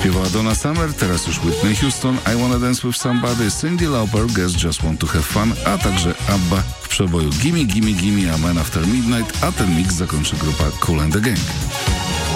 Śpiewała Donna Summer, teraz już Whitney Houston, I Wanna Dance With Somebody, Cyndi Lauper, Girls Just Want To Have Fun, a także ABBA w przeboju Gimme Gimme Gimme, A Man After Midnight, a ten mix zakończy grupa Kool and the Gang.